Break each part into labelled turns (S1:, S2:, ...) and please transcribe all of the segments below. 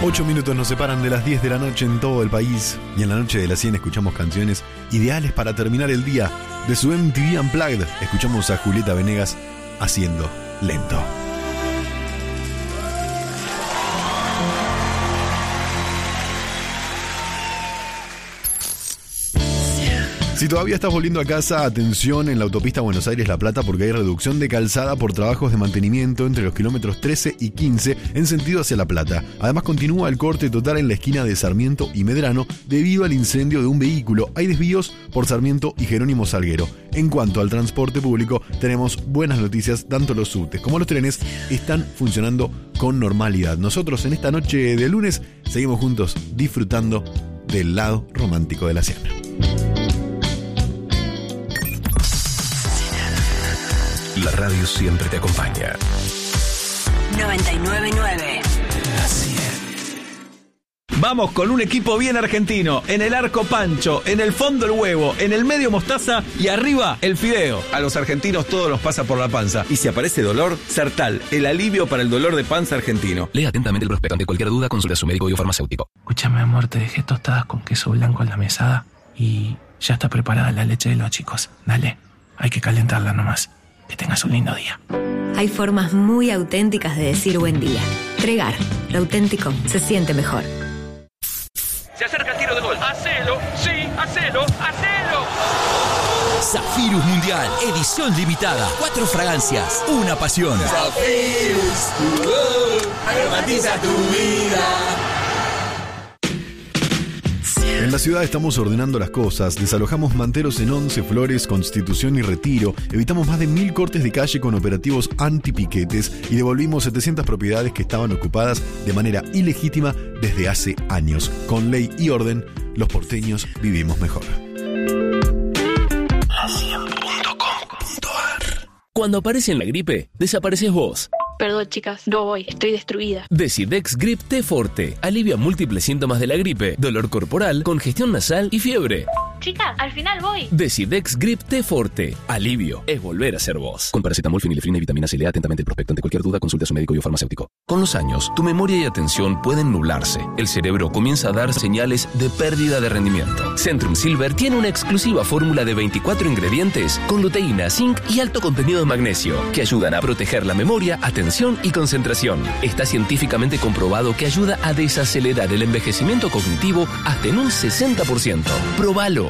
S1: 8 minutos nos separan de las 10 de la noche en todo el país. Y en la noche de las 100 escuchamos canciones ideales para terminar el día. De su MTV Unplugged escuchamos a Julieta Venegas haciendo Lento. Si todavía estás volviendo a casa, atención en la autopista Buenos Aires-La Plata porque hay reducción de calzada por trabajos de mantenimiento entre los kilómetros 13 y 15 en sentido hacia La Plata. Además continúa el corte total en la esquina de Sarmiento y Medrano debido al incendio de un vehículo. Hay desvíos por Sarmiento y Jerónimo Salguero. En cuanto al transporte público, tenemos buenas noticias. Tanto los subtes como los trenes están funcionando con normalidad. Nosotros en esta noche de lunes seguimos juntos disfrutando del lado romántico de la cena.
S2: La radio siempre te acompaña.
S3: 99.9.
S4: Vamos con un equipo bien argentino. En el arco Pancho, en el fondo el huevo, en el medio mostaza y arriba el fideo. A los argentinos todo los pasa por la panza. Y si aparece dolor, Sertal, el alivio para el dolor de panza argentino.
S2: Lea atentamente el prospecto. Ante cualquier duda, consulte a su médico y o farmacéutico.
S5: Escúchame, amor, te dejé tostadas con queso blanco en la mesada y ya está preparada la leche de los chicos. Dale, hay que calentarla nomás. Que tengas un lindo día.
S6: Hay formas muy auténticas de decir buen día. Tregar, lo auténtico se siente mejor.
S7: Se acerca el tiro de gol. ¡Hacelo! ¡Sí! ¡Hacelo! ¡Hacelo!
S8: Zafirus Mundial, edición limitada. 4 fragancias, una pasión.
S9: Zafirus, tu voz, aromatiza tu vida.
S1: En la ciudad estamos ordenando las cosas, desalojamos manteros en 11 Flores, Constitución y Retiro, evitamos más de 1000 cortes de calle con operativos antipiquetes y devolvimos 700 propiedades que estaban ocupadas de manera ilegítima desde hace años. Con ley y orden, los porteños vivimos mejor.
S8: La100.com.ar. Cuando aparece la gripe, desapareces vos.
S10: Perdón, chicas, no voy, estoy destruida.
S8: Decidex Grip T Forte alivia múltiples síntomas de la gripe, dolor corporal, congestión nasal y fiebre.
S10: Chicas, al final voy.
S8: Decidex Grip T Forte. Alivio es volver a ser vos. Con paracetamol, fenilefrina y vitamina C. Lea atentamente el prospecto. Ante cualquier duda, consulte a su médico y o farmacéutico. Con los años, tu memoria y atención pueden nublarse. El cerebro comienza a dar señales de pérdida de rendimiento. Centrum Silver tiene una exclusiva fórmula de 24 ingredientes con luteína, zinc y alto contenido de magnesio que ayudan a proteger la memoria, atención y concentración. Está científicamente comprobado que ayuda a desacelerar el envejecimiento cognitivo hasta en un 60%. Probalo.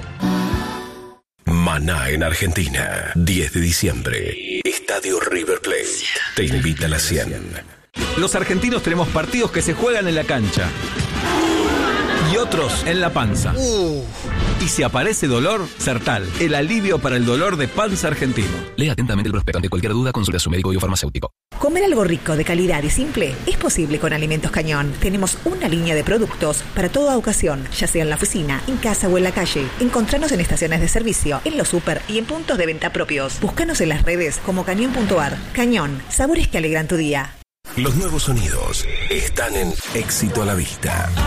S2: Maná en Argentina, 10 de diciembre, Estadio River Plate, te invita a la 100.
S4: Los argentinos tenemos partidos que se juegan en la cancha y otros en la panza. Y si aparece dolor, Sertal, el alivio para el dolor de panza argentino.
S2: Lea atentamente el prospecto. Ante cualquier duda, consulte a su médico y o farmacéutico.
S11: Comer algo rico, de calidad y simple es posible con Alimentos Cañón. Tenemos una línea de productos para toda ocasión, ya sea en la oficina, en casa o en la calle. Encontranos en estaciones de servicio, en los súper y en puntos de venta propios. Búscanos en las redes como cañón.ar. Cañón, sabores que alegran tu día.
S2: Los nuevos sonidos están en Éxito a la Vista.